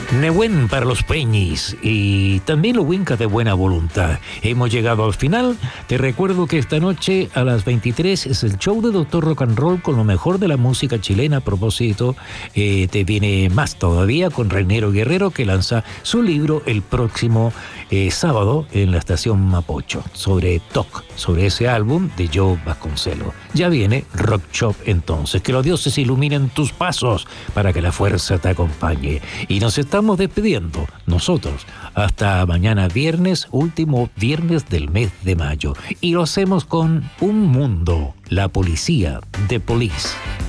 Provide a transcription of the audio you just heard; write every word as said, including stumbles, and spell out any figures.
Nehuen para los peñis y también los wincas de buena voluntad. Hemos llegado al final. Te recuerdo que esta noche a las veintitrés es el show de Doctor Rock and Roll con lo mejor de la música chilena. A propósito, eh, te viene más todavía con Reinero Guerrero, que lanza su libro el próximo eh, sábado en la estación Mapocho, sobre T O C, sobre ese álbum de Joe Vasconcelos. Ya viene Rock Shop entonces. Que los dioses iluminen tus pasos para que la fuerza te acompañe. Y nos estamos Estamos despidiendo nosotros hasta mañana viernes, último viernes del mes de mayo. Y lo hacemos con Un Mundo, la policía de Police.